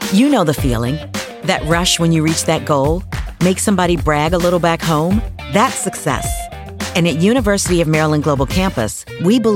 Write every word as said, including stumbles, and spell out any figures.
You know the feeling. That rush when you reach that goal? Make somebody brag a little back home? That's success. And at University of Maryland Global Campus, we believe